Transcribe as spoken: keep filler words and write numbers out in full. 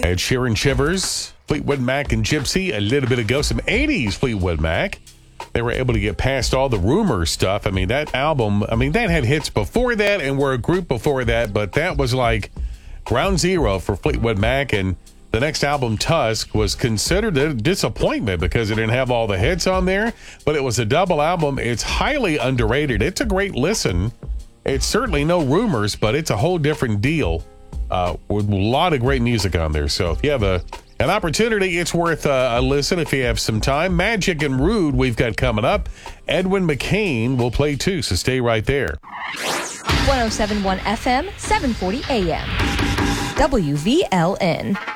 Ed Sheeran, Shivers, Fleetwood Mac and Gypsy, a little bit ago, some eighties Fleetwood Mac. They were able to get past all the rumor stuff. I mean, that album, I mean, that had hits before that and were a group before that, but that was like ground zero for Fleetwood Mac. And the next album, Tusk, was considered a disappointment because it didn't have all the hits on there, but it was a double album. It's highly underrated. It's a great listen. It's certainly no rumors, but it's a whole different deal uh, with a lot of great music on there. So if you have a an opportunity, it's worth uh, a listen if you have some time. Magic and Rude we've got coming up. Edwin McCain will play too, so stay right there. one oh seven point one F M, seven forty A M. W V L N.